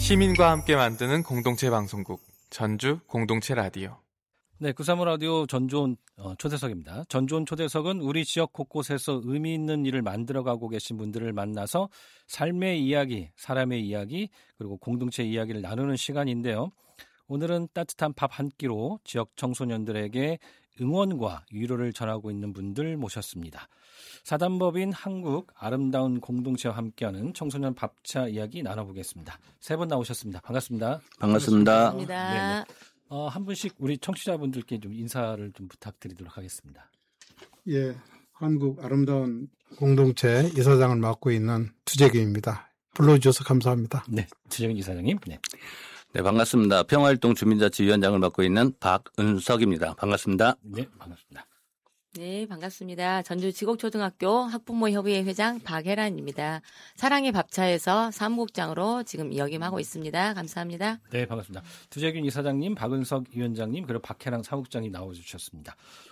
시민과 함께 만드는 공동체 방송국 전주 공동체 라디오. 네, 935 라디오 전주온 초대석입니다. 전주온 초대석은 우리 지역 곳곳에서 의미 있는 일을 만들어가고 계신 분들을 만나서 삶의 이야기, 사람의 이야기, 그리고 공동체 이야기를 나누는 시간인데요. 오늘은 따뜻한 밥 한 끼로 지역 청소년들에게 응원과 위로를 전하고 있는 분들 모셨습니다. 사단법인 한국 아름다운 공동체와 함께하는 청소년 밥차 이야기 나눠보겠습니다. 세 분 나오셨습니다. 반갑습니다. 반갑습니다. 네네. 한 분씩 우리 청취자분들께 좀 인사를 좀 부탁드리도록 하겠습니다. 예, 한국 아름다운 공동체 이사장을 맡고 있는 두재균입니다. 불러주셔서 감사합니다. 네, 두재균 이사장님. 네. 네, 반갑습니다. 평화활동 주민자치위원장을 맡고 있는 박은석입니다. 반갑습니다. 네, 반갑습니다. 네, 반갑습니다. 전주지곡초등학교 학부모협의회 회장 박혜란입니다. 사랑의 밥차에서 사무국장으로 지금 역임하고 있습니다. 감사합니다. 네, 반갑습니다. 두재균 이사장님, 박은석 위원장님, 그리고 박혜란 사무국장이 나와주셨습니다.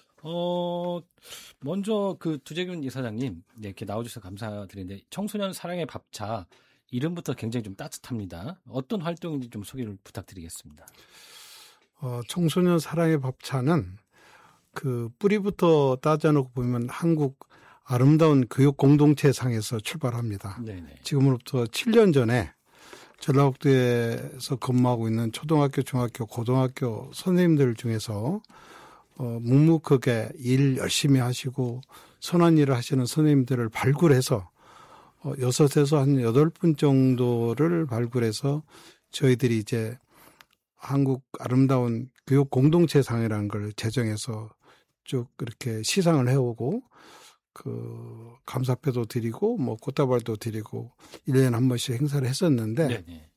먼저 그 두재균 이사장님, 네, 이렇게 나와주셔서 감사드리는데 청소년 사랑의 밥차 이름부터 굉장히 좀 따뜻합니다. 어떤 활동인지 좀 소개를 부탁드리겠습니다. 청소년 사랑의 밥차는 그 뿌리부터 따져놓고 보면 한국 아름다운 교육 공동체상에서 출발합니다. 네네. 지금으로부터 7년 전에 전라북도에서 근무하고 있는 초등학교, 중학교, 고등학교 선생님들 중에서 묵묵하게 일 열심히 하시고 선한 일을 하시는 선생님들을 발굴해서 6에서 한 8분 정도를 발굴해서 저희들이 이제 한국 아름다운 교육 공동체상이라는 걸 제정해서 쭉 그렇게 시상을 해오고 그 감사패도 드리고 뭐 꽃다발도 드리고 1년에 한 번씩 행사를 했었는데 네네.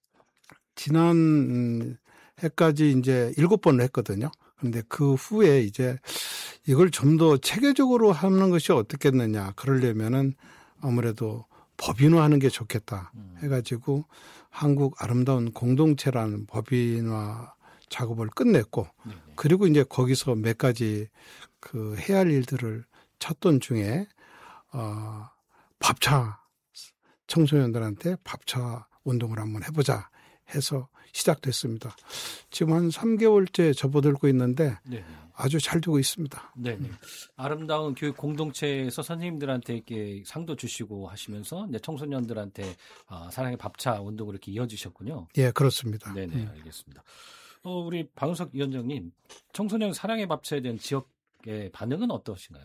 지난 해까지 이제 7번을 했거든요. 그런데 그 후에 이제 이걸 좀 더 체계적으로 하는 것이 어떻겠느냐. 그러려면은 아무래도 법인화하는 게 좋겠다 해가지고 한국 아름다운 공동체라는 법인화 작업을 끝냈고 네네. 그리고 이제 거기서 몇 가지 그 해야 할 일들을 찾던 중에 밥차 청소년들한테 밥차 운동을 한번 해보자 해서 시작됐습니다. 지금 한 3개월째 접어들고 있는데 네네. 아주 잘 되고 있습니다. 네, 아름다운 교육 공동체에서 선생님들한테 이렇게 상도 주시고 하시면서 이제 청소년들한테 사랑의 밥차 운동으로 이렇게 이어지셨군요. 예, 그렇습니다. 네네, 알겠습니다. 우리 박은석 위원장님, 청소년 사랑의 밥차에 대한 지역의 반응은 어떠신가요?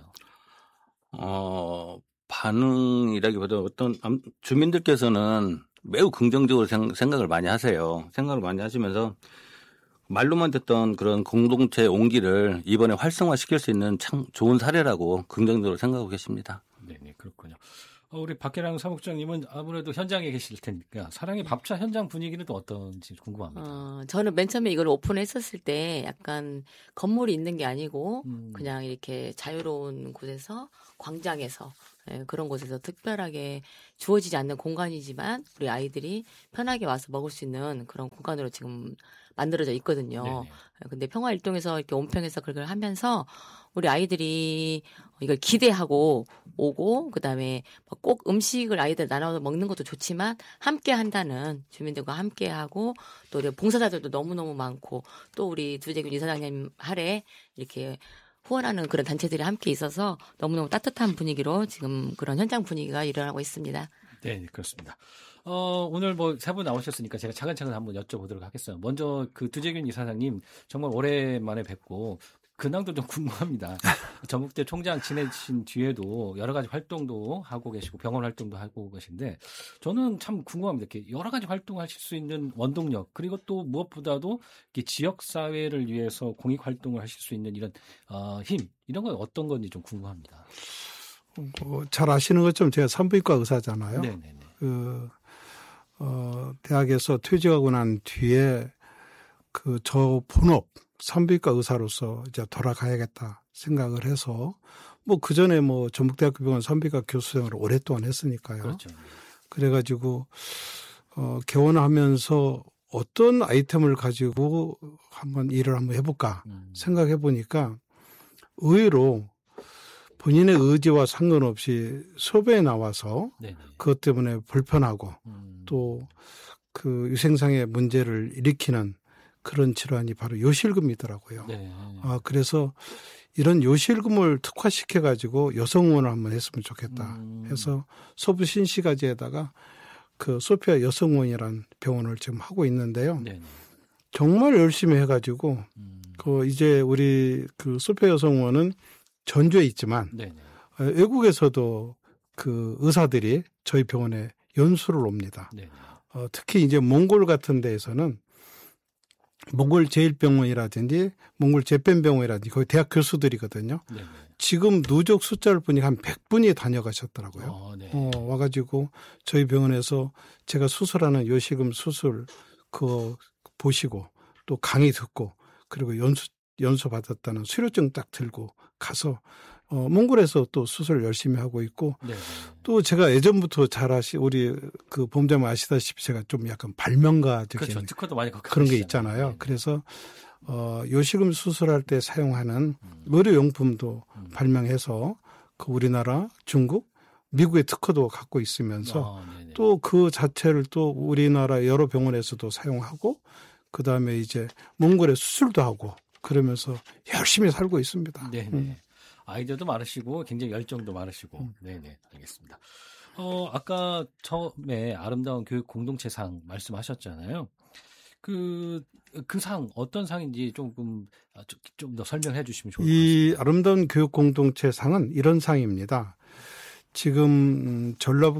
반응이라기보다 어떤 주민들께서는 매우 긍정적으로 생각을 많이 하세요. 생각을 많이 하시면서 말로만 듣던 그런 공동체 온기를 이번에 활성화시킬 수 있는 참 좋은 사례라고 긍정적으로 생각하고 계십니다. 네, 그렇군요. 우리 박혜랑 사무국장님은 아무래도 현장에 계실 테니까 사랑의 밥차 현장 분위기는 또 어떤지 궁금합니다. 저는 맨 처음에 이걸 오픈했었을 때 약간 건물이 있는 게 아니고 그냥 이렇게 자유로운 곳에서 광장에서 그런 곳에서 특별하게 주어지지 않는 공간이지만 우리 아이들이 편하게 와서 먹을 수 있는 그런 공간으로 지금 만들어져 있거든요. 네네. 근데 평화일동에서 이렇게 온평에서 그걸 하면서 우리 아이들이 이걸 기대하고 오고 그다음에 꼭 음식을 아이들 나눠서 먹는 것도 좋지만 함께 한다는 주민들과 함께 하고 또 우리 봉사자들도 너무너무 많고 또 우리 두재균 이사장님 하래 이렇게 후원하는 그런 단체들이 함께 있어서 너무너무 따뜻한 분위기로 지금 그런 현장 분위기가 일어나고 있습니다. 네, 그렇습니다. 오늘 뭐 세 분 나오셨으니까 제가 차근차근 한번 여쭤보도록 하겠어요. 먼저 그 두재균 이사장님 정말 오랜만에 뵙고 근황도 좀 궁금합니다. 전북대 총장 지내신 뒤에도 여러 가지 활동도 하고 계시고 병원 활동도 하고 계신데 저는 참 궁금합니다. 이렇게 여러 가지 활동하실 수 있는 원동력 그리고 또 무엇보다도 이렇게 지역 사회를 위해서 공익 활동을 하실 수 있는 이런 힘 이런 건 어떤 건지 좀 궁금합니다. 잘 아시는 것처럼 제가 산부인과 의사잖아요. 네네네. 대학에서 퇴직하고 난 뒤에 저 본업 산부인과 의사로서 이제 돌아가야겠다 생각을 해서 그 전에 전북대학교 병원 산부인과 교수 생활을 오랫동안 했으니까요. 그렇죠. 그래가지고 개원하면서 어떤 아이템을 가지고 일을 한번 해볼까 생각해 보니까 의외로 본인의 의지와 상관없이 수업에 나와서 네네. 그것 때문에 불편하고 또 그 유생상의 문제를 일으키는 그런 질환이 바로 요실금이더라고요. 네. 그래서 이런 요실금을 특화시켜가지고 여성원을 한번 했으면 좋겠다 해서 서부 신시가지에다가 그 소피아 여성원이라는 병원을 지금 하고 있는데요. 네. 정말 열심히 해가지고 그 이제 우리 그 소피아 여성원은 전주에 있지만 네. 외국에서도 그 의사들이 저희 병원에 연수를 옵니다. 네. 특히 이제 몽골 같은 데에서는 몽골 제1병원이라든지 몽골 제1병원이라든지 거기 대학 교수들이거든요. 네. 지금 누적 숫자를 보니 한 100분이 다녀가셨더라고요. 네. 와가지고 저희 병원에서 제가 수술하는 요실금 수술 그거 보시고 또 강의 듣고 그리고 연수 받았다는 수료증 딱 들고 가서 몽골에서 또 수술 열심히 하고 있고 네. 또 제가 예전부터 우리 그 본부장님 아시다시피 제가 좀 약간 발명가적인 그렇죠. 특허도 많이 그런 게 있잖아요. 네. 그래서 요실금 수술할 때 사용하는 의료용품도 발명해서 그 우리나라, 중국, 미국의 특허도 갖고 있으면서 또 그 자체를 또 우리나라 여러 병원에서도 사용하고 그다음에 이제 몽골에 수술도 하고 그러면서 열심히 살고 있습니다. 네. 아이디어도 많으시고 굉장히 열정도 많으시고. 네네, 알겠습니다. 아까 처음에 아름다운 교육 공동체상 말씀하셨잖아요. 그 상 어떤 상인지 조금 좀 더 설명해 주시면 좋을 것 같습니다. 이 아름다운 교육 공동체상은 이런 상입니다. 지금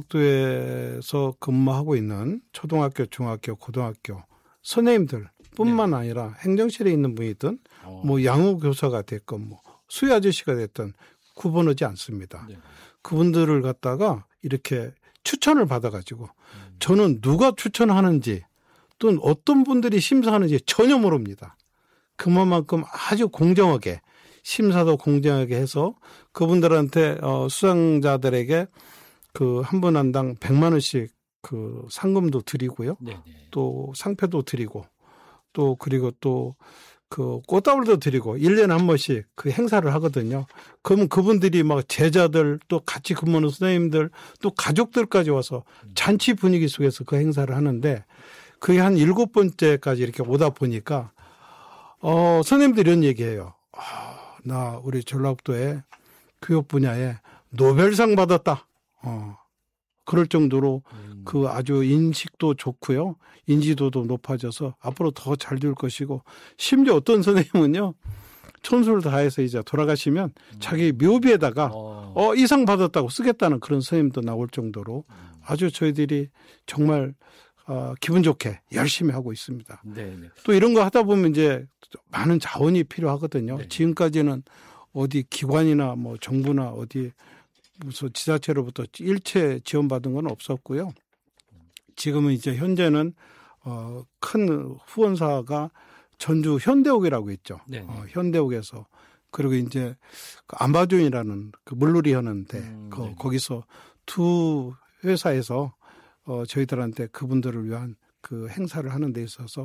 전라북도에서 근무하고 있는 초등학교, 중학교, 고등학교 선생님들뿐만 아니라 행정실에 있는 분이든 뭐 양호교사가 됐건 뭐 수의 아저씨가 됐든 구분하지 않습니다. 네. 그분들을 갖다가 이렇게 추천을 받아가지고 저는 누가 추천하는지 또는 어떤 분들이 심사하는지 전혀 모릅니다. 그만큼 아주 공정하게 심사도 공정하게 해서 그분들한테 수상자들에게 그 한 분 한 당 100만 원씩 그 상금도 드리고요. 네네. 또 상패도 드리고 또 그리고 또 그 꽃다발도 드리고 1년에 한 번씩 그 행사를 하거든요. 그러면 그분들이 막 제자들 또 같이 근무하는 선생님들 또 가족들까지 와서 잔치 분위기 속에서 그 행사를 하는데 그게 한 7번째까지 이렇게 오다 보니까 선생님들이 이런 얘기해요. 나 우리 전라북도에 교육 분야에 노벨상 받았다. 그럴 정도로 그 아주 인식도 좋고요. 인지도도 높아져서 앞으로 더 잘 될 것이고 심지어 어떤 선생님은요. 천수를 다해서 이제 돌아가시면 자기 묘비에다가 이 상 받았다고 쓰겠다는 그런 선생님도 나올 정도로 아주 저희들이 정말 기분 좋게 열심히 하고 있습니다. 네네. 또 이런 거 하다 보면 이제 많은 자원이 필요하거든요. 네. 지금까지는 어디 기관이나 뭐 정부나 어디 무슨 지자체로부터 일체 지원받은 건 없었고요. 지금은 이제 현재는 큰 후원사가 전주 현대옥이라고 있죠. 현대옥에서 그리고 이제 그 아마존이라는 그 물놀이 하는데 거기서 두 회사에서 저희들한테 그분들을 위한 그 행사를 하는 데 있어서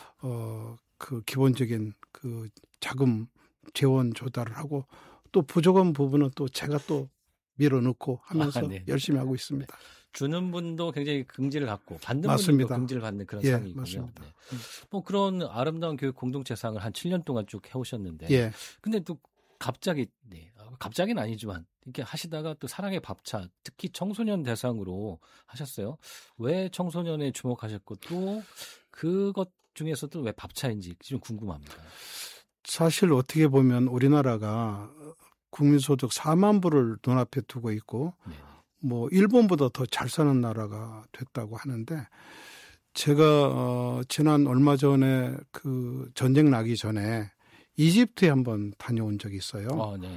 그 기본적인 그 자금 재원 조달을 하고 또 부족한 부분은 또 제가 또 밀어넣고 하면서 열심히 하고 있습니다. 주는 분도 굉장히 긍지를 갖고 받는 맞습니다. 분도 긍지를 받는 그런 예, 상이군요. 맞습니다. 네. 뭐 그런 아름다운 교육 공동체상을 한 7년 동안 쭉 해오셨는데, 예. 근데 또 갑자기 갑자기는 아니지만 이렇게 하시다가 또 사랑의 밥차, 특히 청소년 대상으로 하셨어요. 왜 청소년에 주목하셨고 또 그것 중에서도 왜 밥차인지 좀 궁금합니다. 사실 어떻게 보면 우리나라가 국민소득 4만 불을 눈앞에 두고 있고 뭐 일본보다 더 잘 사는 나라가 됐다고 하는데 제가 지난 얼마 전에 그 전쟁 나기 전에 이집트에 한번 다녀온 적이 있어요.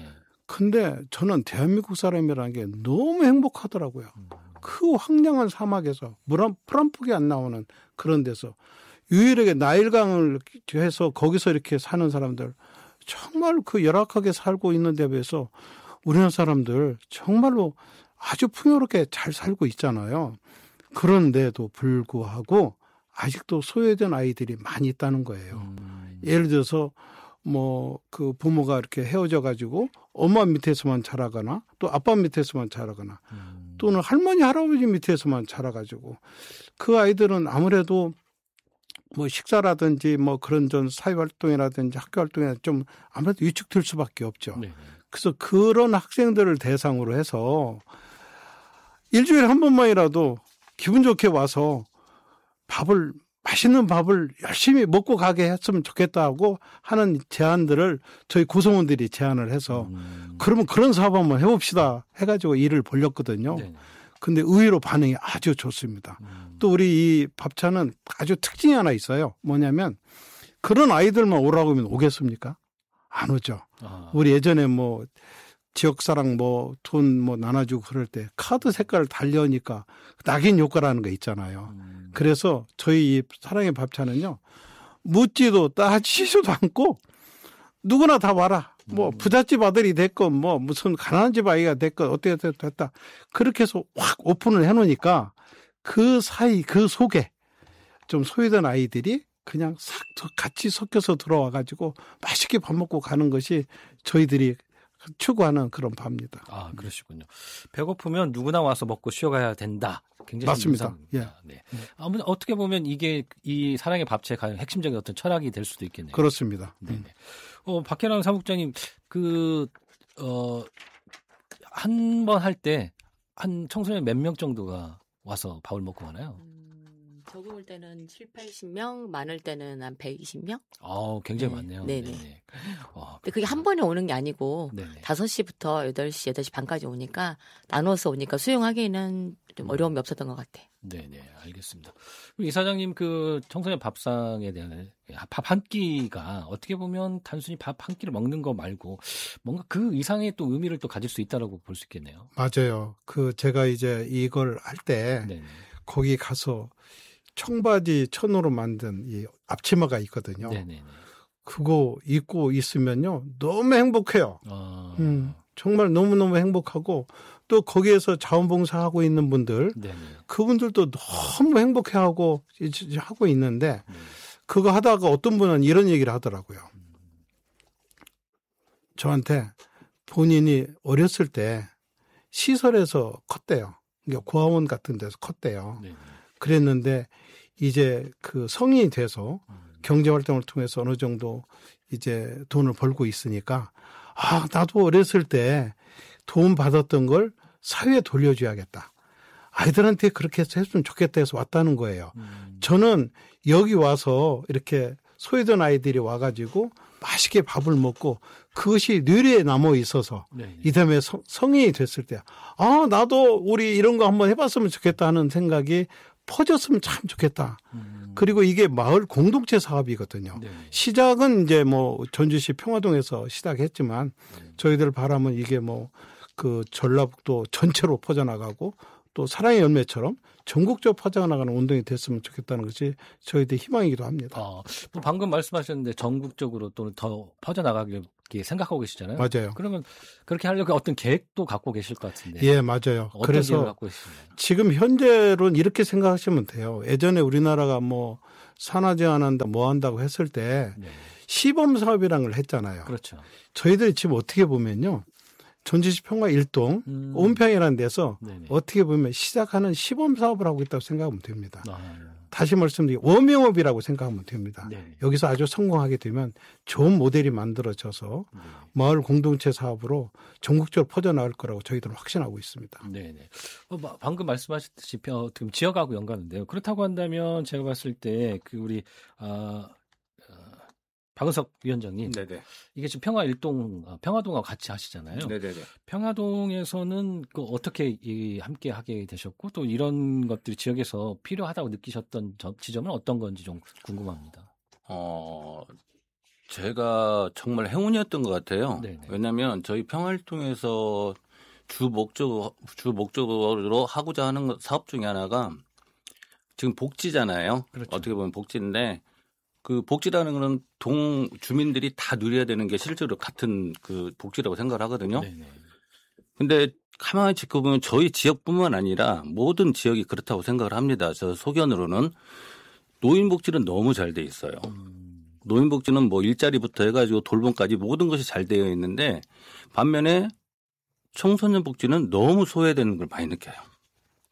근데 저는 대한민국 사람이라는 게 너무 행복하더라고요. 그 황량한 사막에서 물 한 푼이 안 나오는 그런 데서 유일하게 나일강을 해서 거기서 이렇게 사는 사람들 정말 그 열악하게 살고 있는 데 비해서 우리나라 사람들 정말로 아주 풍요롭게 잘 살고 있잖아요. 그런데도 불구하고 아직도 소외된 아이들이 많이 있다는 거예요. 예를 들어서 뭐 그 부모가 이렇게 헤어져 가지고 엄마 밑에서만 자라거나 또 아빠 밑에서만 자라거나 또는 할머니 할아버지 밑에서만 자라가지고 그 아이들은 아무래도 뭐 식사라든지 뭐 그런 전 사회활동이라든지 학교활동에 좀 아무래도 위축될 수밖에 없죠. 네. 그래서 그런 학생들을 대상으로 해서 일주일에 한 번만이라도 기분 좋게 와서 맛있는 밥을 열심히 먹고 가게 했으면 좋겠다고 하는 제안들을 저희 구성원들이 제안을 해서 그러면 그런 사업 한번 해봅시다 해가지고 일을 벌렸거든요. 네. 근데 의외로 반응이 아주 좋습니다. 또 우리 이 밥차는 아주 특징이 하나 있어요. 뭐냐면 그런 아이들만 오라고 하면 오겠습니까? 안 오죠. 우리 예전에 뭐 지역사랑 뭐 돈 뭐 나눠주고 그럴 때 카드 색깔을 달려오니까 낙인 효과라는 거 있잖아요. 그래서 저희 이 사랑의 밥차는요. 묻지도 따지지도 않고 누구나 다 와라. 뭐 부잣집 아들이 됐건 뭐 무슨 가난한 집 아이가 됐건 어떻게 됐다. 그렇게 해서 확 오픈을 해놓으니까 그 사이 그 속에 좀 소외된 아이들이 그냥 싹 같이 섞여서 들어와가지고 맛있게 밥 먹고 가는 것이 저희들이 추구하는 그런 밥입니다. 아, 그러시군요. 배고프면 누구나 와서 먹고 쉬어가야 된다. 굉장히 맞습니다. 예. 네. 아무튼 어떻게 보면 이게 이 사랑의 밥차의 가장 핵심적인 어떤 철학이 될 수도 있겠네요. 그렇습니다. 네. 박혜랑 사무국장님 한 번 할 때 한 청소년 몇 명 정도가 와서 밥을 먹고 가나요? 적을 때는 7, 80명, 많을 때는 한 120명? 굉장히 네. 많네요. 네네. 네네. 근데 그게 한 번에 오는 게 아니고 네네. 5시부터 8시, 8시 반까지 오니까 나눠서 오니까 수용하기에는 좀 어려움이 없었던 것 같아. 네네. 알겠습니다. 그럼 이사장님 그 청소년 밥상에 대한 밥 한 끼가 어떻게 보면 단순히 밥 한 끼를 먹는 거 말고 뭔가 그 이상의 또 의미를 또 가질 수 있다라고 볼 수 있겠네요. 맞아요. 제가 이제 이걸 할 때 네네. 거기 가서 청바지 천으로 만든 이 앞치마가 있거든요. 네네네. 그거 입고 있으면요. 너무 행복해요. 정말 너무너무 행복하고 또 거기에서 자원봉사하고 있는 분들 네네. 그분들도 너무 행복해하고 하고 있는데 그거 하다가 어떤 분은 이런 얘기를 하더라고요. 저한테 본인이 어렸을 때 시설에서 컸대요. 그러니까 고아원 같은 데서 컸대요. 네네. 그랬는데 이제 그 성인이 돼서 경제활동을 통해서 어느 정도 이제 돈을 벌고 있으니까 나도 어렸을 때 도움 받았던 걸 사회에 돌려줘야겠다. 아이들한테 그렇게 했으면 좋겠다 해서 왔다는 거예요. 저는 여기 와서 이렇게 소외된 아이들이 와가지고 맛있게 밥을 먹고 그것이 뇌리에 남아 있어서 이 다음에 성인이 됐을 때 나도 우리 이런 거 한번 해봤으면 좋겠다 하는 생각이 퍼졌으면 참 좋겠다. 그리고 이게 마을 공동체 사업이거든요. 네. 시작은 이제 뭐 전주시 평화동에서 시작했지만 저희들 바람은 이게 뭐 그 전라북도 전체로 퍼져나가고 또 사랑의 열매처럼 전국적으로 퍼져나가는 운동이 됐으면 좋겠다는 것이 저희들 희망이기도 합니다. 방금 말씀하셨는데 전국적으로 또는 더 퍼져나가길 생각하고 계시잖아요. 맞아요. 그러면 그렇게 하려고 어떤 계획도 갖고 계실 것 같은데. 예, 맞아요. 어떤 그래서 계획을 갖고 계시나요? 지금 현재로는 이렇게 생각하시면 돼요. 예전에 우리나라가 뭐 산화 제한한다 뭐 한다고 했을 때 시범 사업이라는 걸 했잖아요. 그렇죠. 저희들이 지금 어떻게 보면요. 전주시 평화 1동 온평이라는 데서 네네. 어떻게 보면 시작하는 시범 사업을 하고 있다고 생각하면 됩니다. 네. 다시 말씀드리면 워밍업이라고 생각하면 됩니다. 네. 여기서 아주 성공하게 되면 좋은 모델이 만들어져서 마을 공동체 사업으로 전국적으로 퍼져나갈 거라고 저희들은 확신하고 있습니다. 네네. 방금 말씀하셨듯이 지금 지역하고 연관인데요. 그렇다고 한다면 제가 봤을 때 우리 박은석 위원장님, 네네. 이게 지금 평화 평화동하고 같이 하시잖아요. 네네네. 평화동에서는 어떻게 함께 하게 되셨고 또 이런 것들이 지역에서 필요하다고 느끼셨던 지점은 어떤 건지 좀 궁금합니다. 제가 정말 행운이었던 것 같아요. 네네. 왜냐하면 저희 평화활동에서 주 목적으로 하고자 하는 사업 중에 하나가 지금 복지잖아요. 그렇죠. 어떻게 보면 복지인데 그 복지라는 거는 동 주민들이 다 누려야 되는 게 실제로 같은 그 복지라고 생각을 하거든요. 네네. 근데 가만히 지켜보면 저희 지역뿐만 아니라 모든 지역이 그렇다고 생각을 합니다. 저 소견으로는 노인복지는 너무 잘 돼 있어요. 노인복지는 뭐 일자리부터 해가지고 돌봄까지 모든 것이 잘 되어 있는데 반면에 청소년 복지는 너무 소외되는 걸 많이 느껴요.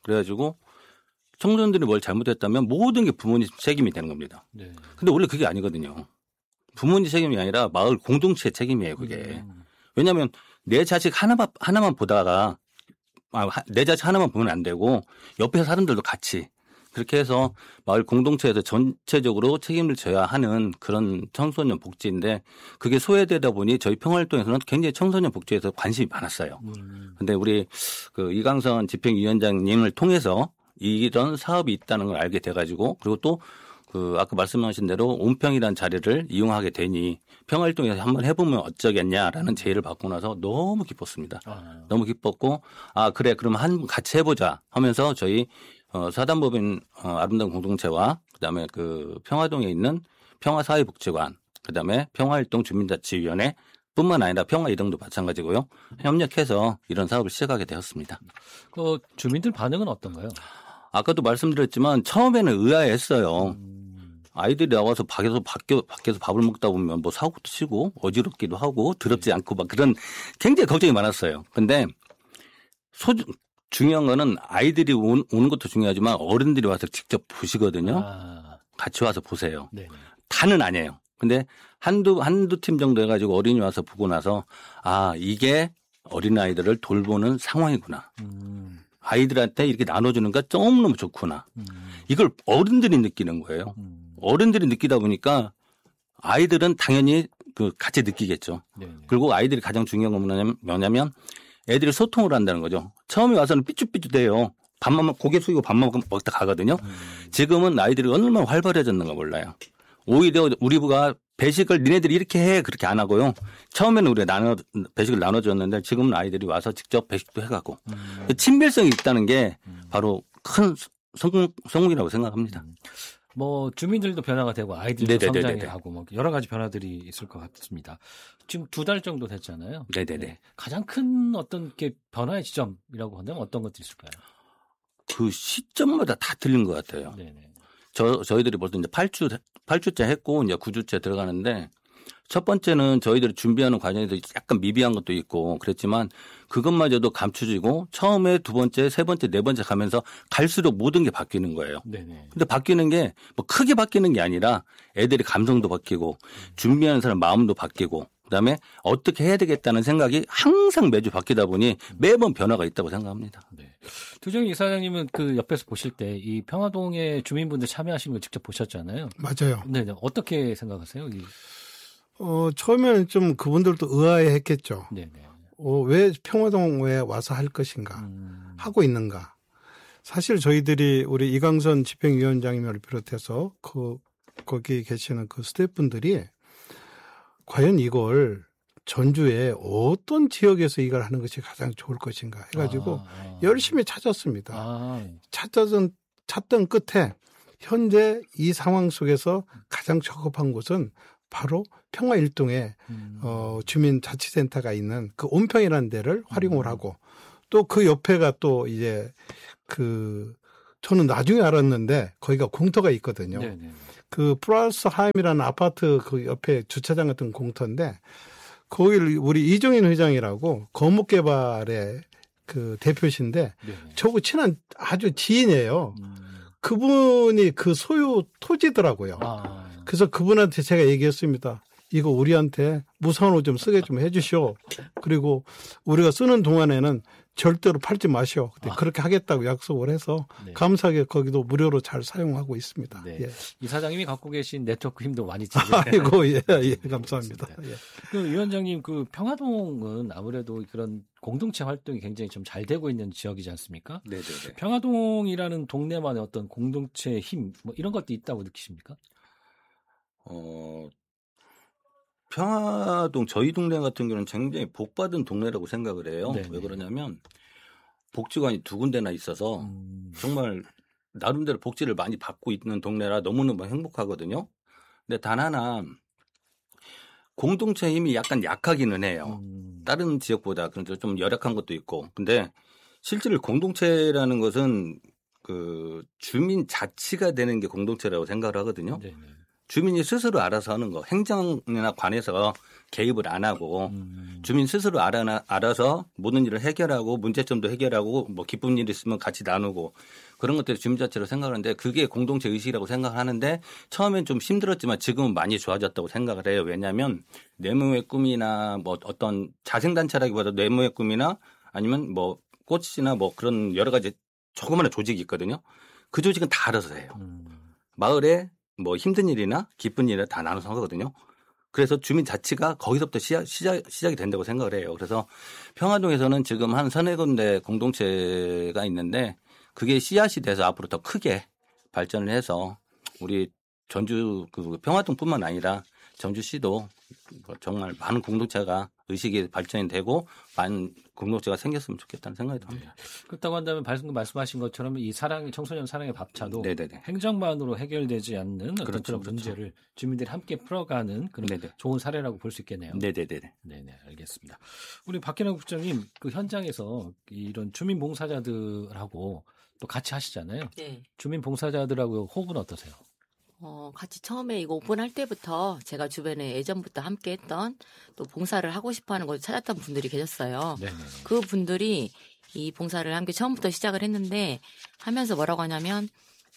그래가지고 청소년들이 뭘 잘못했다면 모든 게 부모님 책임이 되는 겁니다. 네. 근데 원래 그게 아니거든요. 부모님 책임이 아니라 마을 공동체 책임이에요, 그게. 왜냐하면 내 자식 하나만 보다가 내 자식 하나만 보면 안 되고 옆에 사람들도 같이 그렇게 해서 마을 공동체에서 전체적으로 책임을 져야 하는 그런 청소년 복지인데 그게 소외되다 보니 저희 평화활동에서는 굉장히 청소년 복지에서 관심이 많았어요. 근데 우리 그 이강선 집행위원장님을 통해서 이런 사업이 있다는 걸 알게 돼가지고 그리고 또 그 아까 말씀하신 대로 온평이라는 자리를 이용하게 되니 평화활동에서 한번 해보면 어쩌겠냐라는 제의를 받고 나서 너무 기뻤습니다. 너무 기뻤고 그래 그러면 같이 해보자 하면서 저희 사단법인 아름다운 공동체와 그다음에 그 평화동에 있는 평화사회복지관 그다음에 평화활동 주민자치위원회 뿐만 아니라 평화이동도 마찬가지고요. 협력해서 이런 사업을 시작하게 되었습니다. 그 주민들 반응은 어떤가요? 아까도 말씀드렸지만 처음에는 의아했어요. 아이들이 나와서 밖에서 밥을 먹다 보면 뭐 사고도 치고 어지럽기도 하고 더럽지 않고 막 그런 굉장히 걱정이 많았어요. 근데 중요한 거는 아이들이 오는 것도 중요하지만 어른들이 와서 직접 보시거든요. 같이 와서 보세요. 네네. 다는 아니에요. 근데 한두 팀 정도 해가지고 어린이 와서 보고 나서 이게 어린아이들을 돌보는 상황이구나. 아이들한테 이렇게 나눠주는 거 너무너무 좋구나. 이걸 어른들이 느끼는 거예요. 어른들이 느끼다 보니까 아이들은 당연히 같이 느끼겠죠. 네네. 그리고 아이들이 가장 중요한 건 뭐냐면 애들이 소통을 한다는 거죠. 처음에 와서는 삐죽삐죽대요. 고개 숙이고 밥만 먹다 가거든요. 지금은 아이들이 얼마나 활발해졌는가 몰라요. 오히려 우리 부가 배식을 니네들이 이렇게 해 그렇게 안 하고요. 처음에는 우리가 배식을 나눠줬는데 지금은 아이들이 와서 직접 배식도 해가고 친밀성이 있다는 게 바로 큰 성공이라고 생각합니다. 뭐 주민들도 변화가 되고 아이들도 성장하고 뭐 여러 가지 변화들이 있을 것 같습니다. 지금 2달 정도 됐잖아요. 네네네. 네. 가장 큰 어떤 게 변화의 지점이라고 한다면 어떤 것들이 있을까요? 그 시점마다 다 틀린 것 같아요. 네네. 저희들이 벌써 이제 8주째 했고 이제 9주째 들어가는데 첫 번째는 저희들이 준비하는 과정에서 약간 미비한 것도 있고 그랬지만 그것마저도 감춰지고 처음에 두 번째, 세 번째, 네 번째 가면서 갈수록 모든 게 바뀌는 거예요. 네네. 근데 바뀌는 게 뭐 크게 바뀌는 게 아니라 애들이 감성도 바뀌고 준비하는 사람 마음도 바뀌고 그다음에 어떻게 해야 되겠다는 생각이 항상 매주 바뀌다 보니 매번 변화가 있다고 생각합니다. 네. 두정희 이사장님은 그 옆에서 보실 때 이 평화동에 주민분들 참여하시는 걸 직접 보셨잖아요. 맞아요. 네, 어떻게 생각하세요? 처음에는 좀 그분들도 의아해했겠죠. 네네. 왜 평화동에 와서 할 것인가, 하고 있는가. 사실 저희들이 우리 이강선 집행위원장님을 비롯해서 거기 계시는 그 스태프분들이 과연 이걸 전주의 어떤 지역에서 이걸 하는 것이 가장 좋을 것인가 해가지고 열심히 찾았습니다. 찾던 끝에 현재 이 상황 속에서 가장 적합한 곳은 바로 평화일동에 주민자치센터가 있는 그 온평이라는 데를 활용을 하고 또 그 옆에가 또 이제 저는 나중에 알았는데 거기가 공터가 있거든요. 네네. 그 플러스 하임이라는 아파트 그 옆에 주차장 같은 공터인데 거기를 우리 이종인 회장이라고 거목개발의 그 대표신데 저하고 친한 아주 지인이에요. 그분이 그 소유 토지더라고요. 그래서 그분한테 제가 얘기했습니다. 이거 우리한테 무상으로 좀 쓰게 좀 해주시오. 그리고 우리가 쓰는 동안에는 절대로 팔지 마시오. 그렇게 하겠다고 약속을 해서 감사하게 거기도 무료로 잘 사용하고 있습니다. 네. 예. 이 사장님이 갖고 계신 네트워크 힘도 많이 지금. 아이고 예 감사합니다. 예. 그 위원장님 그 평화동은 아무래도 그런 공동체 활동이 굉장히 좀 잘 되고 있는 지역이지 않습니까? 네네네. 평화동이라는 동네만의 어떤 공동체의 힘 뭐 이런 것도 있다고 느끼십니까? 평화동 저희 동네 같은 경우는 굉장히 복받은 동네라고 생각을 해요. 네네. 왜 그러냐면 복지관이 2군데나 있어서 정말 나름대로 복지를 많이 받고 있는 동네라 너무너무 행복하거든요. 근데 단 하나 공동체 힘이 약간 약하기는 해요. 다른 지역보다 그런데 좀 열악한 것도 있고. 근데 실제로 공동체라는 것은 그 주민 자치가 되는 게 공동체라고 생각을 하거든요. 네네. 주민이 스스로 알아서 하는 거. 행정이나 관에서 개입을 안 하고 주민 스스로 알아서 모든 일을 해결하고 문제점도 해결하고 뭐 기쁜 일 있으면 같이 나누고 그런 것들을 주민 자체로 생각하는데 그게 공동체 의식이라고 생각하는데 처음엔 좀 힘들었지만 지금은 많이 좋아졌다고 생각을 해요. 왜냐하면 네모의 꿈이나 뭐 어떤 자생단체라기보다 네모의 꿈이나 아니면 뭐 꽃이나 뭐 그런 여러 가지 조그마한 조직이 있거든요. 그 조직은 다 알아서 해요. 마을에 뭐 힘든 일이나 기쁜 일을 다 나눠서 하거든요. 그래서 주민 자치가 거기서부터 시작이 된다고 생각을 해요. 그래서 평화동에서는 지금 한 3-4군데 공동체가 있는데 그게 씨앗이 돼서 앞으로 더 크게 발전을 해서 우리 전주 그 평화동뿐만 아니라 전주시도 정말 많은 공동체가 의식이 발전이 되고 많은 공동체가 생겼으면 좋겠다는 생각이 듭니다. 그렇다고 한다면 방금 말씀하신 것처럼 이 청소년 사랑의 밥차도 네네네. 행정만으로 해결되지 않는 어떤 그렇죠, 그런 문제를 주민들이 함께 풀어가는 그런 네네. 좋은 사례라고 볼 수 있겠네요. 네네네. 네네, 알겠습니다. 우리 박현영 국장님 그 현장에서 이런 주민 봉사자들하고 또 같이 하시잖아요. 네. 주민 봉사자들하고 호흡은 어떠세요? 같이 처음에 이거 오픈할 때부터 제가 주변에 예전부터 함께 했던 또 봉사를 하고 싶어 하는 곳을 찾았던 분들이 계셨어요. 네네. 그 분들이 이 봉사를 함께 처음부터 시작을 했는데 하면서 뭐라고 하냐면,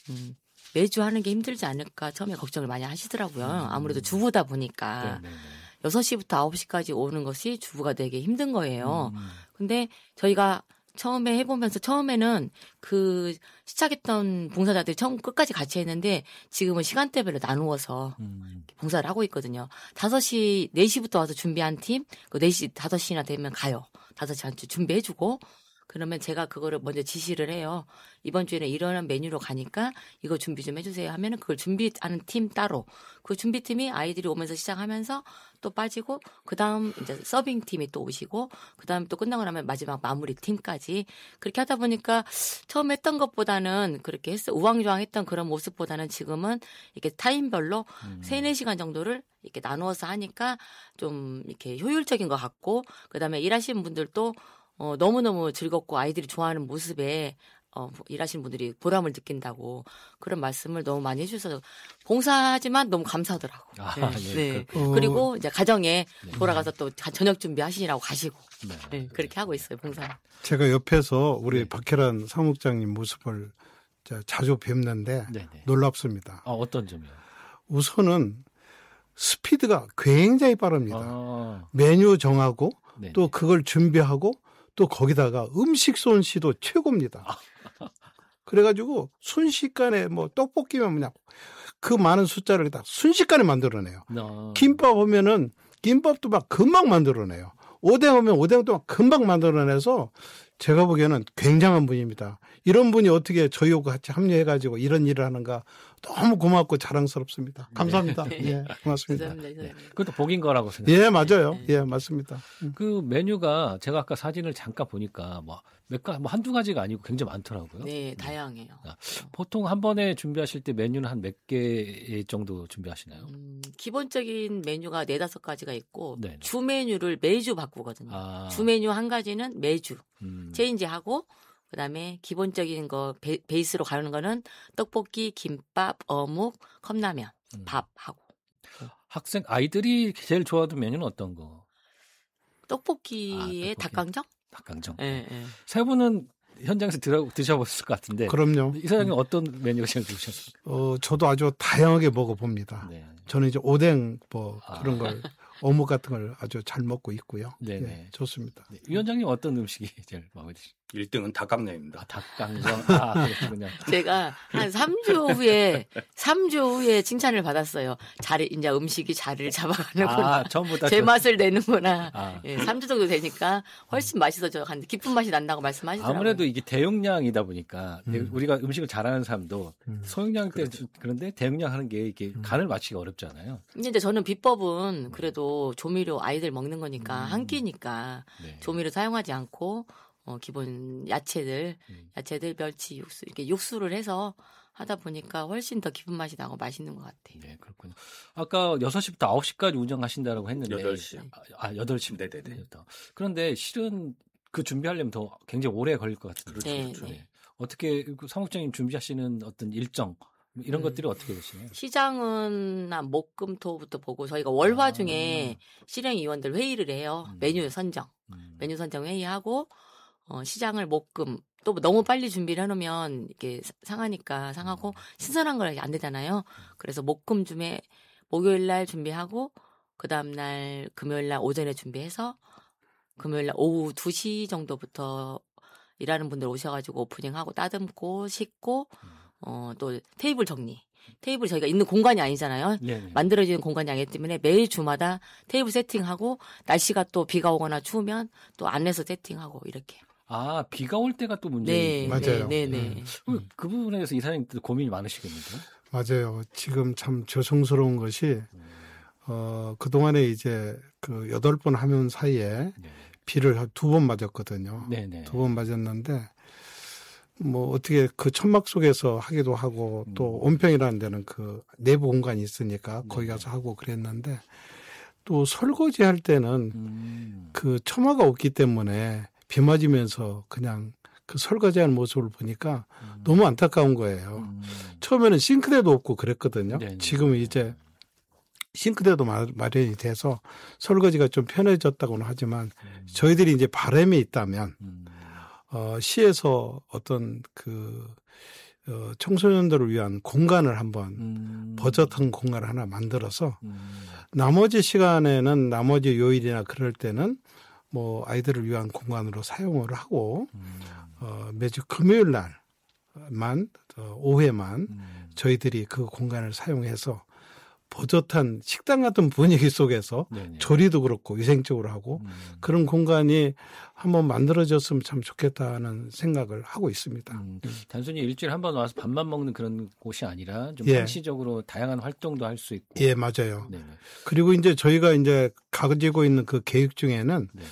매주 하는 게 힘들지 않을까 처음에 걱정을 많이 하시더라고요. 아무래도 주부다 보니까. 네네네. 6시부터 9시까지 오는 것이 주부가 되게 힘든 거예요. 근데 저희가 처음에 해보면서 처음에는 그 시작했던 봉사자들이 처음 끝까지 같이 했는데 지금은 시간대별로 나누어서 봉사를 하고 있거든요. 5시, 4시부터 와서 준비한 팀, 그 4시, 5시나 되면 가요. 5시 한 주 준비해주고 그러면 제가 그거를 먼저 지시를 해요. 이번 주에는 이런 메뉴로 가니까 이거 준비 좀 해주세요 하면은 그걸 준비하는 팀 따로. 그 준비팀이 아이들이 오면서 시작하면서 또 빠지고 그다음 이제 서빙 팀이 또 오시고 그다음 또 끝나고 나면 마지막 마무리 팀까지 그렇게 하다 보니까 처음 했던 것보다는 그렇게 우왕좌왕했던 그런 모습보다는 지금은 이렇게 타임별로 3-4시간 정도를 이렇게 나누어서 하니까 좀 이렇게 효율적인 것 같고 그다음에 일하시는 분들도 너무너무 즐겁고 아이들이 좋아하는 모습에 일하시는 분들이 보람을 느낀다고 그런 말씀을 너무 많이 해주셔서 봉사하지만 너무 감사하더라고. 예, 그리고 이제 가정에 돌아가서 또 저녁 준비하시라고 가시고 네, 그렇게 하고 있어요, 봉사. 제가 옆에서 우리 박혜란 사무국장님 모습을 자주 뵙는데 놀랍습니다. 어떤 점이요? 우선은 스피드가 굉장히 빠릅니다. 메뉴 정하고 또 그걸 준비하고 또 거기다가 음식 솜씨도 최고입니다. 그래가지고 순식간에 뭐 떡볶이면 그냥 그 많은 숫자를 다 순식간에 만들어내요. 김밥 오면은 김밥도 막 금방 만들어내요. 오뎅 오면 오뎅도 막 금방 만들어내서 제가 보기에는 굉장한 분입니다. 이런 분이 어떻게 저희하고 같이 합류해가지고 이런 일을 하는가 너무 고맙고 자랑스럽습니다. 감사합니다. 예, 고맙습니다. 그것도 복인 거라고 생각해요. 예, 맞아요. 예, 맞습니다. 그 메뉴가 제가 아까 사진을 잠깐 보니까 뭐 한두 가지가 아니고 굉장히 많더라고요. 네, 다양해요. 보통 한 번에 준비하실 때 메뉴는 한 몇 개 정도 준비하시나요? 기본적인 메뉴가 4-5가지가 있고 주 메뉴를 매주 바꾸거든요. 주 메뉴 한 가지는 매주 체인지하고 그다음에 기본적인 거 베이스로 가는 거는 떡볶이, 김밥, 어묵, 컵라면, 밥하고. 학생 아이들이 제일 좋아하는 메뉴는 어떤 거? 떡볶이에 떡볶이. 닭강정? 닭강정. 네. 세 분은 현장에서 드셔보셨을 것 같은데. 그럼요. 이 사장님 어떤 메뉴가 제일 드셨어요? 저도 아주 다양하게 먹어봅니다. 저는 이제 오뎅 뭐 그런 걸 어묵 같은 걸 아주 잘 먹고 있고요. 네, 좋습니다. 위원장님 어떤 음식이 제일 마음에 드시죠? 1등은 닭강정입니다. 닭강정. 그렇군요. 제가 한 3주 후에 칭찬을 받았어요. 이제 음식이 자리를 잡아가는구나. 전부 다 제 맛을 내는구나. 3주 정도 되니까 훨씬 맛있어져. 깊은 맛이 난다고 말씀하시더라고요. 아무래도 이게 대용량이다 보니까 우리가 음식을 잘하는 사람도 소용량 때 그런데 대용량 하는 게 이게 간을 맞추기가 어렵잖아요. 근데 저는 비법은 그래도 조미료 아이들 먹는 거니까 한 끼니까 조미료 사용하지 않고 기본 야채들, 멸치, 육수 이렇게 육수를 해서 하다 보니까 훨씬 더 깊은 맛이 나고 맛있는 것 같아요. 네, 그렇군요. 아까 6시부터 9시까지 운영하신다고 했는데 8시. 8시. 네네네. 그런데 실은 그 준비하려면 더 굉장히 오래 걸릴 것 같은데. 그렇죠. 어떻게 사무국장님 준비하시는 어떤 일정 뭐 이런 것들이 어떻게 되시나요? 시장은 한 목금토부터 보고 저희가 월화 중에 실행위원들 회의를 해요. 메뉴 선정 회의하고 시장을 목금 또 너무 빨리 준비를 해놓으면 이게 상하니까 상하고 신선한 걸 안 되잖아요. 그래서 목금쯤에 목요일 날 준비하고 그 다음 날 금요일 날 오전에 준비해서 금요일 날 오후 2시 정도부터 일하는 분들 오셔가지고 오프닝하고 따듬고 씻고 또 테이블 정리. 테이블 저희가 있는 공간이 아니잖아요. 네네. 만들어지는 공간이 아니기 때문에 매일 주마다 테이블 세팅하고 날씨가 또 비가 오거나 추우면 또 안에서 세팅하고 이렇게. 아, 비가 올 때가 또 네, 문제예요. 맞아요. 네. 그 부분에 대해서 이사장님들 고민이 많으시겠는데요? 맞아요. 지금 참 죄송스러운 것이 그동안에 이제 그 8번 하면 사이에 네. 비를 2번 맞았거든요. 네네. 2번 맞았는데 뭐 어떻게 그 천막 속에서 하기도 하고 또 온평이라는 데는 그 내부 공간이 있으니까 거기 가서 하고 그랬는데 또 설거지 할 때는 그 처마가 없기 때문에 비 맞으면서 그냥 그 설거지하는 모습을 보니까 너무 안타까운 거예요. 처음에는 싱크대도 없고 그랬거든요. 네네. 지금은 이제 싱크대도 마련이 돼서 설거지가 좀 편해졌다고는 하지만 저희들이 이제 바람이 있다면 시에서 어떤 청소년들을 위한 공간을 한번 버젓한 공간을 하나 만들어서 나머지 시간에는 나머지 요일이나 그럴 때는 뭐 아이들을 위한 공간으로 사용을 하고 매주 금요일 날만 오후에만 저희들이 그 공간을 사용해서 버젓한 식당 같은 분위기 속에서 네네. 조리도 그렇고 위생적으로 하고 그런 공간이 한번 만들어졌으면 참 좋겠다는 생각을 하고 있습니다. 단순히 일주일에 한 번 와서 밥만 먹는 그런 곳이 아니라 좀 예. 상시적으로 다양한 활동도 할 수 있고. 예, 맞아요. 네네. 그리고 이제 저희가 이제 가지고 있는 그 계획 중에는 네네.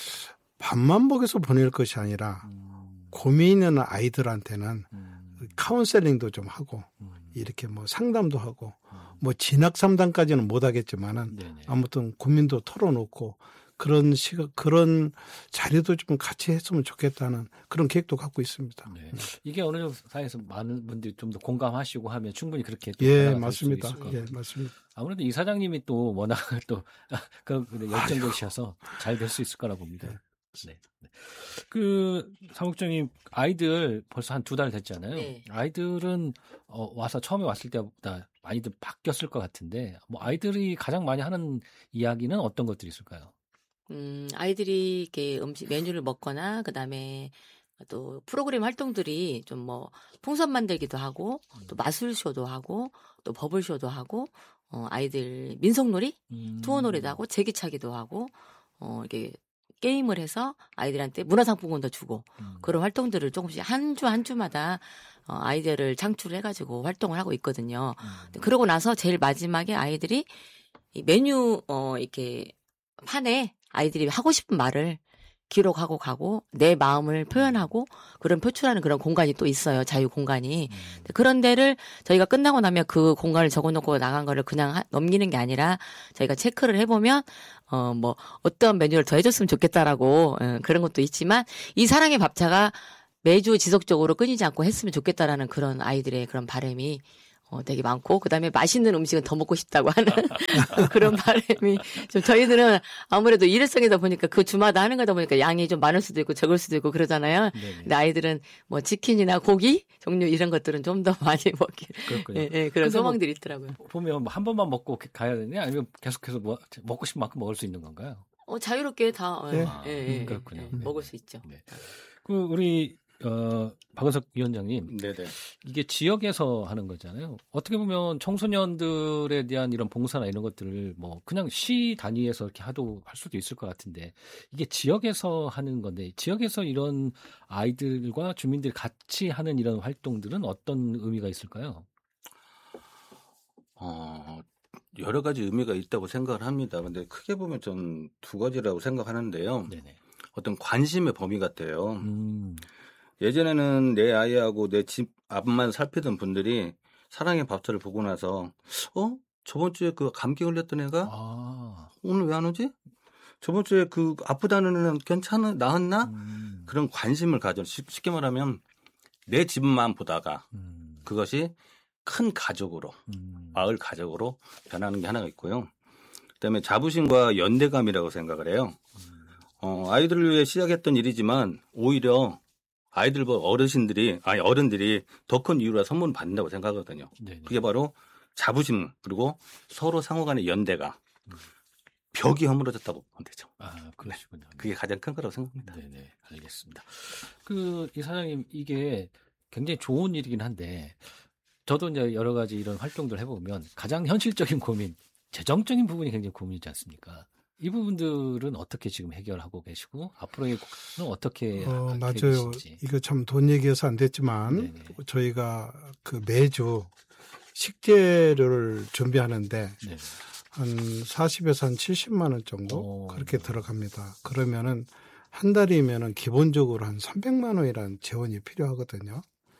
밥만 먹여서 보낼 것이 아니라 고민 있는 아이들한테는 카운셀링도 좀 하고 이렇게 뭐 상담도 하고 뭐 진학 상담까지는 못 하겠지만은 네네. 아무튼 고민도 털어놓고 그런 자리도 좀 같이 했으면 좋겠다는 그런 계획도 갖고 있습니다. 네. 이게 어느 정도 사회에서 많은 분들이 좀 더 공감하시고 하면 충분히 그렇게 또 예, 변화가 될 맞습니다. 수 있을 것 같아요. 예, 맞습니다. 아무래도 이 사장님이 또 워낙 또 그런 열정적이셔서 잘 될 수 있을 거라 봅니다. 네. 그 사무국장님 아이들 벌써 한 2달 됐잖아요. 네. 아이들은 와서 처음에 왔을 때보다 많이들 바뀌었을 것 같은데 뭐 아이들이 가장 많이 하는 이야기는 어떤 것들이 있을까요? 아이들이 이렇게 음식 메뉴를 먹거나 그다음에 또 프로그램 활동들이 좀 뭐 풍선 만들기도 하고 또 마술쇼도 하고 또 버블쇼도 하고 아이들 민속놀이, 투어놀이도 하고 제기차기도 하고 이렇게 게임을 해서 아이들한테 문화상품권도 주고 그런 활동들을 조금씩 한 주마다 아이디어를 창출해가지고 활동을 하고 있거든요. 그러고 나서 제일 마지막에 아이들이 이 메뉴 이렇게 판에 아이들이 하고 싶은 말을 기록하고 가고 내 마음을 표현하고 그런 표출하는 그런 공간이 또 있어요. 자유 공간이. 그런 데를 저희가 끝나고 나면 그 공간을 적어놓고 나간 거를 그냥 넘기는 게 아니라 저희가 체크를 해보면 뭐 어떤 메뉴를 더 해줬으면 좋겠다라고 그런 것도 있지만 이 사랑의 밥차가 매주 지속적으로 끊이지 않고 했으면 좋겠다라는 그런 아이들의 그런 바람이 되게 많고 그다음에 맛있는 음식은 더 먹고 싶다고 하는 그런 바람이 좀 저희들은 아무래도 일회성이다 보니까 그 주마다 하는 거다 보니까 양이 좀 많을 수도 있고 적을 수도 있고 그러잖아요. 네네. 근데 아이들은 뭐 치킨이나 고기 종류 이런 것들은 좀 더 많이 먹기 그렇군요. 그런 근데 소망들이 있더라고요. 보면 한 번만 먹고 가야 되냐 아니면 계속해서 먹고 싶은 만큼 먹을 수 있는 건가요? 자유롭게 다 그렇군요. 먹을 수 있죠. 네. 그 우리 박은석 위원장님, 네네. 이게 지역에서 하는 거잖아요. 어떻게 보면 청소년들에 대한 이런 봉사나 이런 것들을 뭐 그냥 시 단위에서 이렇게 할 수도 있을 것 같은데 이게 지역에서 하는 건데 지역에서 이런 아이들과 주민들이 같이 하는 이런 활동들은 어떤 의미가 있을까요? 여러 가지 의미가 있다고 생각을 합니다. 근데 크게 보면 좀 2가지라고 생각하는데요. 네네. 어떤 관심의 범위 같아요. 예전에는 내 아이하고 내 집 앞만 살피던 분들이 사랑의 밥차를 보고 나서 저번 주에 그 감기 걸렸던 애가 오늘 왜 안 오지? 저번 주에 그 아프다는 애는 괜찮아? 나았나? 그런 관심을 가져. 쉽게 말하면 내 집만 보다가 그것이 큰 가족으로 마을 가족으로 변하는 게 하나가 있고요. 그다음에 자부심과 연대감이라고 생각을 해요. 아이들을 위해 시작했던 일이지만 오히려 아이들과 어른들이 더 큰 이유라 선물을 받는다고 생각하거든요. 네네. 그게 바로 자부심 그리고 서로 상호 간의 연대가 벽이 허물어졌다고 보면 되죠. 아, 그러시군요. 그게 가장 큰 거라고 생각합니다. 네네, 알겠습니다. 이 사장님, 이게 굉장히 좋은 일이긴 한데, 저도 이제 여러 가지 이런 활동들 해보면 가장 현실적인 고민, 재정적인 부분이 굉장히 고민이지 않습니까? 이 부분들은 어떻게 지금 해결하고 계시고, 앞으로의 는 어떻게 맞아요. 계신지. 이거 참 돈 얘기해서 안 됐지만, 네네. 저희가 그 매주 식재료를 준비하는데, 네. 한 40에서 한 70만 원 정도 그렇게 들어갑니다. 그러면은 한 달이면은 기본적으로 한 300만 원이라는 재원이 필요하거든요.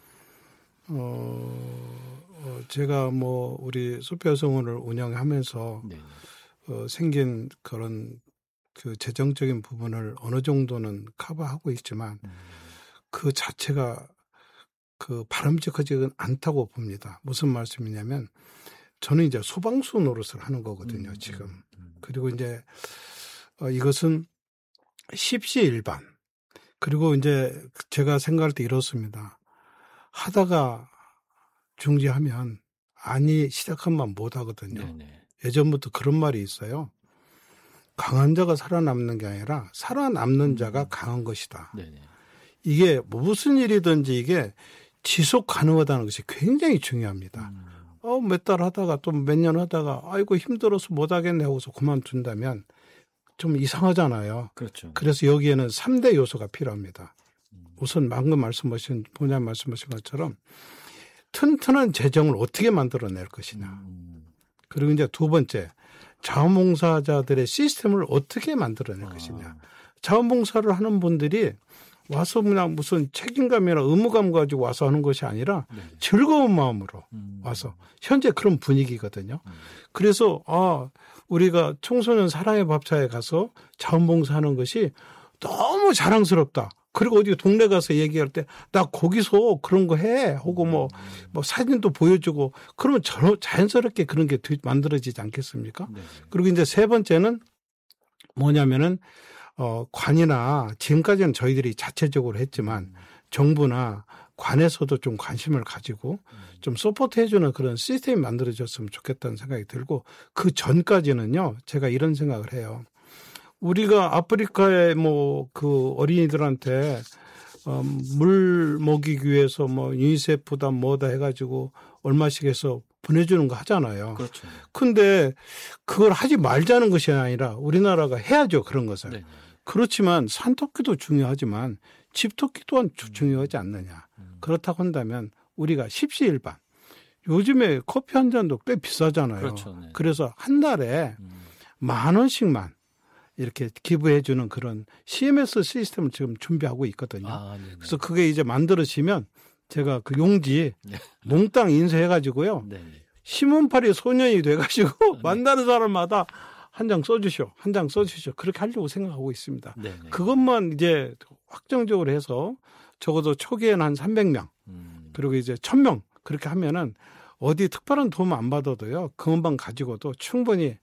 제가 뭐 우리 수표여성원을 운영하면서 네. 생긴 그런 그 재정적인 부분을 어느 정도는 커버하고 있지만 그 자체가 그 바람직하지는 않다고 봅니다. 무슨 말씀이냐면 저는 이제 소방수 노릇을 하는 거거든요, 지금. 그리고 이제 이것은 십시일반. 그리고 이제 제가 생각할 때 이렇습니다. 하다가 중지하면 아니 시작하면 못 하거든요. 네네. 예전부터 그런 말이 있어요. 강한 자가 살아남는 게 아니라 살아남는 자가 강한 것이다. 네네. 이게 무슨 일이든지 이게 지속 가능하다는 것이 굉장히 중요합니다. 몇 달 하다가 또 몇 년 하다가 아이고 힘들어서 못 하겠네 하고서 그만둔다면 좀 이상하잖아요. 그렇죠. 그래서 여기에는 3대 요소가 필요합니다. 우선 방금 본장 말씀하신 것처럼 튼튼한 재정을 어떻게 만들어낼 것이냐. 그리고 이제 두 번째, 자원봉사자들의 시스템을 어떻게 만들어낼 것이냐. 자원봉사를 하는 분들이 와서 그냥 무슨 책임감이나 의무감 가지고 와서 하는 것이 아니라 즐거운 마음으로 와서 현재 그런 분위기거든요. 그래서 우리가 청소년 사랑의 밥차에 가서 자원봉사하는 것이 너무 자랑스럽다. 그리고 어디 동네 가서 얘기할 때 나 거기서 그런 거 해 하고 뭐 사진도 보여주고 그러면 자연스럽게 그런 게 만들어지지 않겠습니까? 그리고 이제 세 번째는 뭐냐면은 관이나 지금까지는 저희들이 자체적으로 했지만 정부나 관에서도 좀 관심을 가지고 좀 서포트 해주는 그런 시스템이 만들어졌으면 좋겠다는 생각이 들고 그 전까지는요, 제가 이런 생각을 해요. 우리가 아프리카의 그 어린이들한테 물 먹이기 위해서 유니세프다 뭐다 해가지고 얼마씩 해서 보내주는 거 하잖아요. 그렇죠. 근데 그걸 하지 말자는 것이 아니라 우리나라가 해야죠, 그런 것을. 네. 그렇지만 산토끼도 중요하지만 집토끼 또한 중요하지 않느냐. 그렇다고 한다면 우리가 십시일반. 요즘에 커피 한 잔도 꽤 비싸잖아요. 그렇죠. 네. 그래서 한 달에 10,000원씩만 이렇게 기부해 주는 그런 CMS 시스템을 지금 준비하고 있거든요. 그래서 그게 이제 만들어지면 제가 그 용지 몽땅 인쇄해가지고요. 신문팔이 소년이 돼가지고 만나는 사람마다 한 장 써주시오. 그렇게 하려고 생각하고 있습니다. 네네. 그것만 이제 확정적으로 해서 적어도 초기에는 한 300명 그리고 이제 1,000명 그렇게 하면은 어디 특별한 도움 안 받아도요. 그것만 가지고도 충분히